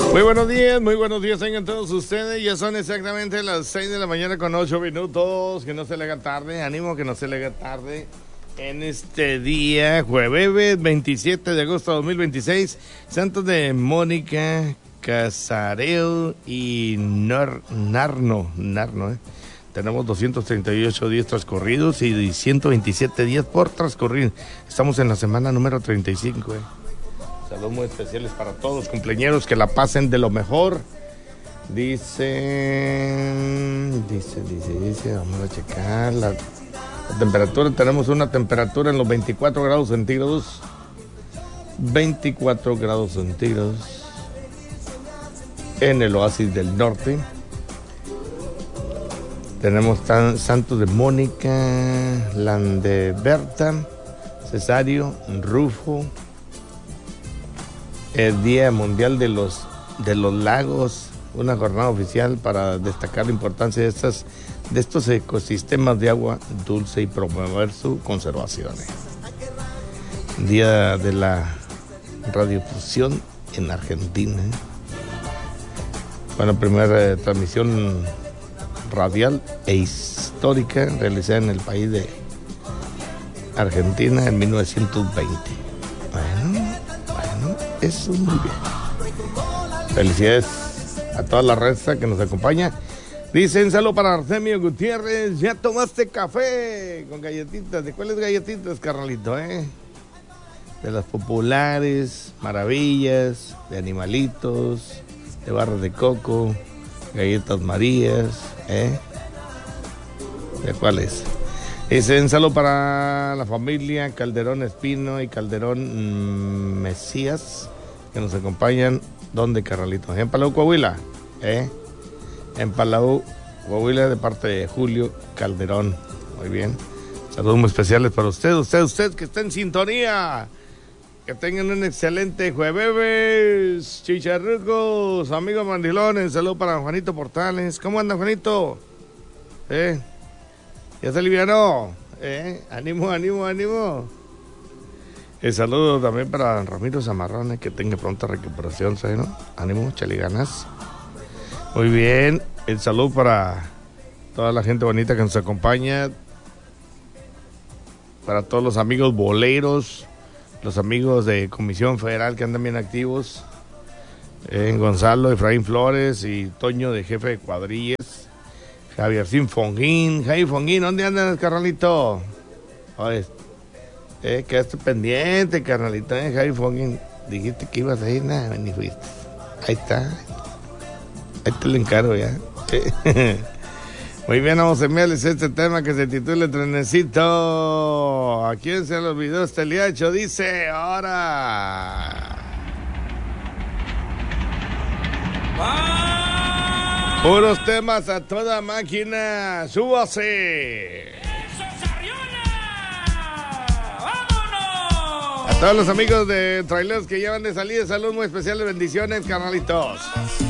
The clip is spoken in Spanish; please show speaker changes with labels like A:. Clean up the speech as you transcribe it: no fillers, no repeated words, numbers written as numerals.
A: Muy buenos días tengan todos ustedes. Ya son exactamente las 6 de la mañana con 8 minutos. Que no se le haga tarde, ánimo que no se le haga tarde en este día, jueves 27 de agosto de 2026. Santos de Mónica, Casareo y Narno. Tenemos 238 días transcurridos y 127 días por transcurrir. Estamos en la semana número 35, Saludos muy especiales para todos los cumpleañeros, que la pasen de lo mejor. Dice, vamos a checar la temperatura. Tenemos una temperatura en los 24 grados centígrados. 24 grados centígrados en el oasis del norte. Tenemos Santos de Mónica, Landeberta, Cesario, Rufo. El Día Mundial de los Lagos, una jornada oficial para destacar la importancia de estos ecosistemas de agua dulce y promover su conservación. Día de la radiodifusión en Argentina. Bueno, primera transmisión radial e histórica realizada en el país de Argentina en 1920. Eso muy bien. Felicidades a toda la raza que nos acompaña. Dicen saludo para Artemio Gutiérrez. ¿Ya tomaste café con galletitas? ¿De cuáles galletitas, carnalito? De las populares, maravillas, de animalitos, de barras de coco, galletas marías, ¿De cuáles? Dicen saludo para la familia Calderón Espino y Calderón Mesías, que nos acompañan. ¿Dónde, carnalito? En Palau, Coahuila. En Palau, Coahuila, de parte de Julio Calderón. Muy bien. Saludos muy especiales para usted que está en sintonía. Que tengan un excelente jueves, chicharrucos, amigos mandilones. Saludos para Juanito Portales. ¿Cómo anda, Juanito? ¿Ya se alivianó? Ánimo. El saludo también para Ramiro Zamarrone, que tenga pronta recuperación, ¿sabes, no? Ánimo, chale ganas. Muy bien. El saludo para toda la gente bonita que nos acompaña. Para todos los amigos boleros, los amigos de Comisión Federal que andan bien activos. Gonzalo, Efraín Flores y Toño, de jefe de cuadrillas. Javier Fonguín, ¿dónde andas, carnalito? Oye, quedaste pendiente, carnalito, Javier Fonguín. Dijiste que ibas a ir, nada, ni fuiste. Ahí está. Ahí te lo encargo ya. Muy bien, vamos a enviarles este tema que se titula Trenecito. ¿A quién se le olvidó este liacho? Dice, ahora. Puros temas a toda máquina. ¡Súbase!
B: ¡Eso, Sarriona! ¡Vámonos!
A: A todos los amigos de traileros que llevan de salida, saludos muy especiales, bendiciones, carnalitos.